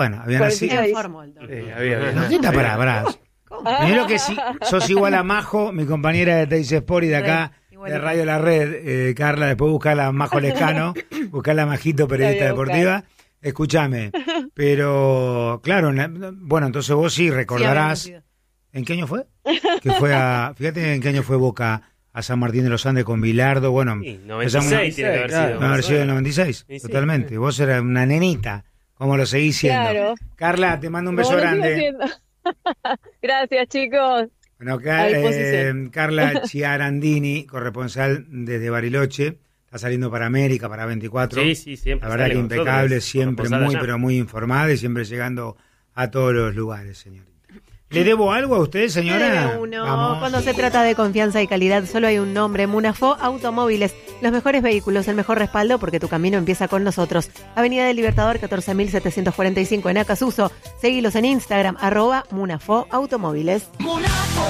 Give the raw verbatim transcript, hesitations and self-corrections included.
Bueno, había nacido. En Fórmula. Eh, había, había. No, ¿qué está para atrás? Primero que sí, sos igual a Majo, mi compañera de Teis Sport y de acá, de Radio La Red, eh, Carla, después buscala a Majo Lescano, buscala a Majito, periodista deportiva. Escúchame, pero claro, bueno, entonces vos sí recordarás. Sí, ¿en qué año fue? Que fue a, fíjate en qué año fue Boca a San Martín de los Andes con Bilardo, bueno. Sí, noventa y seis tiene que haber sido. No, haber sido el noventa y seis, sí, totalmente. Sí. Vos eras una nenita, como lo seguís siendo. Claro. Carla, te mando un beso grande. Gracias, chicos. Bueno, acá, eh, Carla Ciarandini, corresponsal desde Bariloche, está saliendo para América, para veinticuatro. Sí, sí, siempre. La verdad que impecable, siempre muy, allá. pero muy informada y siempre llegando a todos los lugares, señorita. ¿Le debo algo a usted, señora? Uno. Vamos. Cuando se trata de confianza y calidad, solo hay un nombre: Munafó Automóviles. Los mejores vehículos, el mejor respaldo, porque tu camino empieza con nosotros. Avenida del Libertador, catorce mil setecientos cuarenta y cinco en Acasuso. Seguilos en Instagram, arroba Munafó Automóviles. Munafó.